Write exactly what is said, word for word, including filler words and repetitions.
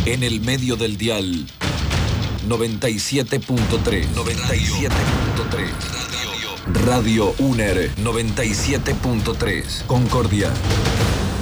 En el medio del dial, noventa y siete punto tres. noventa y siete punto tres. Radio, Radio U N E R noventa y siete punto tres. Concordia.